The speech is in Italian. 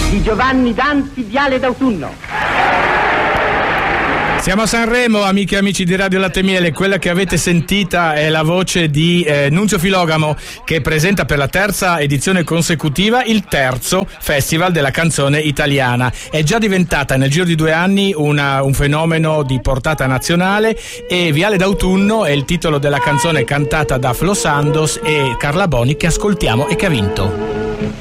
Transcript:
di Giovanni Danzi, Viale d'autunno. Siamo a Sanremo, amiche e amici di Radio Latte Miele. Quella che avete sentita è la voce di Nunzio Filogamo, che presenta per la terza edizione consecutiva il terzo Festival della canzone italiana. È già diventata nel giro di 2 anni un fenomeno di portata nazionale, e Viale d'autunno è il titolo della canzone cantata da Flo Sandos e Carla Boni, che ascoltiamo e che ha vinto.